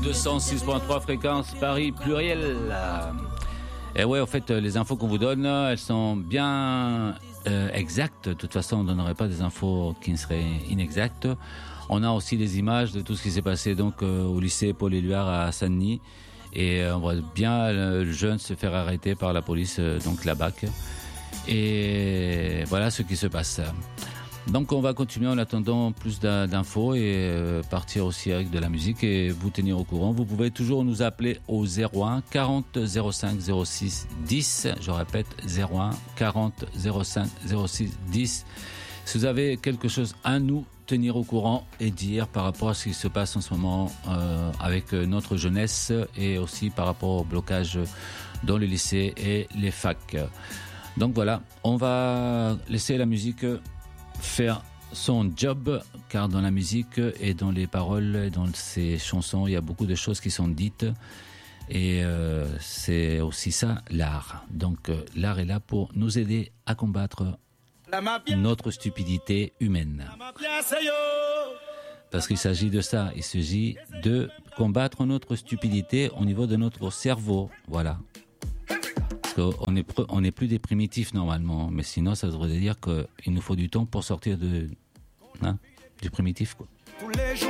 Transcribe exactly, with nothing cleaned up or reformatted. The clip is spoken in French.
deux cent six virgule trois fréquence Paris pluriel. Et ouais, en fait, les infos qu'on vous donne, elles sont bien euh, exactes. De toute façon, on ne donnerait pas des infos qui seraient inexactes. On a aussi des images de tout ce qui s'est passé donc euh, au lycée Paul Éluard à Saint-Denis. Et euh, on voit bien le jeune se faire arrêter par la police, euh, donc la B A C. Et voilà ce qui se passe. Donc on va continuer en attendant plus d'infos et euh, partir aussi avec de la musique et vous tenir au courant. Vous pouvez toujours nous appeler au zéro un quarante zéro cinq zéro six dix. Je répète, zéro un quarante zéro cinq zéro six dix. Si vous avez quelque chose à nous tenir au courant et dire par rapport à ce qui se passe en ce moment euh, avec notre jeunesse et aussi par rapport au blocage dans les lycées et les facs. Donc voilà, on va laisser la musique faire son job, car dans la musique et dans les paroles, dans ces chansons, il y a beaucoup de choses qui sont dites et euh, c'est aussi ça l'art. Donc euh, l'art est là pour nous aider à combattre notre stupidité humaine. Parce qu'il s'agit de ça, il s'agit de combattre notre stupidité au niveau de notre cerveau, voilà. On est, on n'est plus des primitifs normalement, mais sinon ça voudrait dire qu'il nous faut du temps pour sortir de, hein, du primitif, quoi.